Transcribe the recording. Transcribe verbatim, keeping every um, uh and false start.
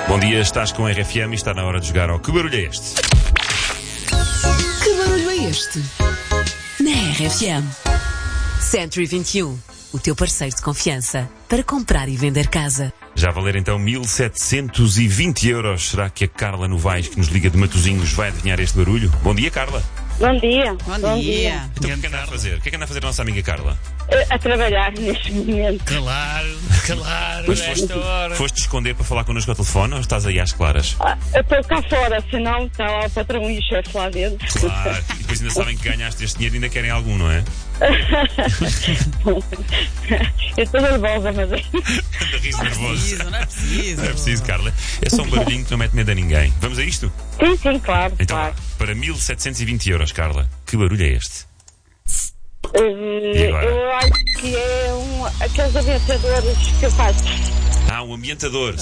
Bom dia, estás com a R F M e está na hora de jogar ao Que Barulho é Este? Que barulho é este? Na R F M. Century vinte e um, o teu parceiro de confiança para comprar e vender casa. Já a valer então mil setecentos e vinte euros. Será que a Carla Novaes, que nos liga de Matosinhos, vai adivinhar este barulho? Bom dia, Carla. Bom dia. Bom, Bom dia. Então o que é que anda a fazer? O que é que anda a fazer a nossa amiga Carla? A, a trabalhar neste momento. Claro, claro, Mas esta hora. Foste esconder para falar connosco ao telefone ou estás aí às claras? Ah, eu estou cá fora, senão está lá o patrão e o chefe lá dentro. Claro. E depois ainda sabem que ganhaste este dinheiro e ainda querem algum, não é? Eu estou nervosa, mas é. Anda riso nervoso. Preciso, não é preciso. Não é preciso, Carla. É só um barulhinho que não mete medo a ninguém. Vamos a isto? Sim, sim, claro. Então, claro. para mil setecentos e vinte euros, Carla, que barulho é este? Uh, E agora? eu acho que é um, aqueles ambientadores que eu faço. Ah, um ambientador.